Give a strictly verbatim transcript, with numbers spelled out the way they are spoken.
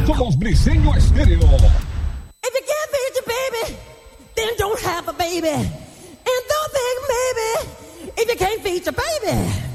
Somos Briseño Estéreo. If you can't feed your baby, then don't have a baby. And don't think maybe if you can't feed your baby.